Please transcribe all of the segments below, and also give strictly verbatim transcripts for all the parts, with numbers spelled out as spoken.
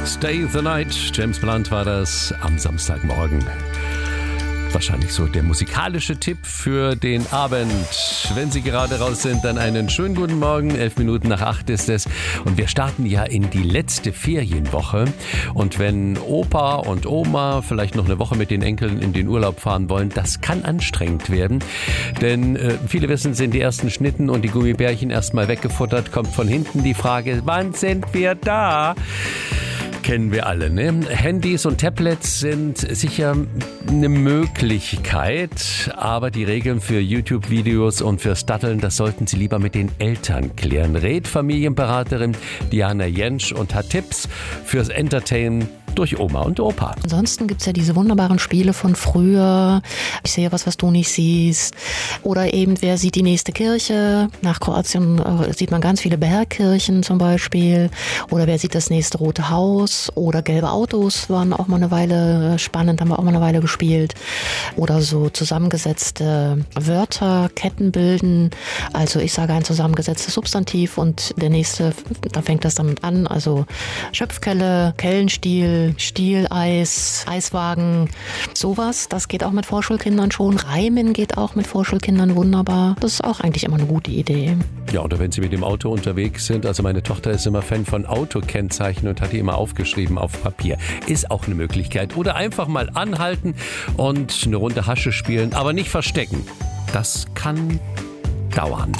Stay the Night. James Blunt war das am Samstagmorgen. Wahrscheinlich so der musikalische Tipp für den Abend. Wenn Sie gerade raus sind, dann einen schönen guten Morgen. Elf Minuten nach acht ist es. Und wir starten ja in die letzte Ferienwoche. Und wenn Opa und Oma vielleicht noch eine Woche mit den Enkeln in den Urlaub fahren wollen, das kann anstrengend werden. Denn äh, viele wissen, sind die ersten Schnitten und die Gummibärchen erstmal weggefuttert, kommt von hinten die Frage, wann sind wir da? Kennen wir alle, ne? Handys und Tablets sind sicher eine Möglichkeit, aber die Regeln für YouTube-Videos und fürs Datteln, das sollten Sie lieber mit den Eltern klären. Rät Familienberaterin Diana Jentsch und hat Tipps fürs Entertainen durch Oma und Opa. Ansonsten gibt es ja diese wunderbaren Spiele von früher. Ich sehe was, was du nicht siehst. Oder eben, wer sieht die nächste Kirche? Nach Kroatien äh, sieht man ganz viele Bergkirchen zum Beispiel. Oder wer sieht das nächste Rote Haus? Oder gelbe Autos waren auch mal eine Weile spannend, haben wir auch mal eine Weile gespielt. Oder so zusammengesetzte Wörter, Ketten bilden. Also ich sage ein zusammengesetztes Substantiv und der nächste, da fängt das damit an. Also Schöpfkelle, Kellenstiel, Stieleis, Eiswagen, sowas. Das geht auch mit Vorschulkindern schon. Reimen geht auch mit Vorschulkindern wunderbar. Das ist auch eigentlich immer eine gute Idee. Ja, oder wenn Sie mit dem Auto unterwegs sind. Also meine Tochter ist immer Fan von Autokennzeichen und hat die immer aufgeschrieben auf Papier. Ist auch eine Möglichkeit. Oder einfach mal anhalten und eine Runde Hasche spielen, aber nicht verstecken. Das kann dauern.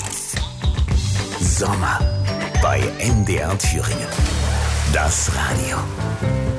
Sommer bei M D R Thüringen. Das Radio.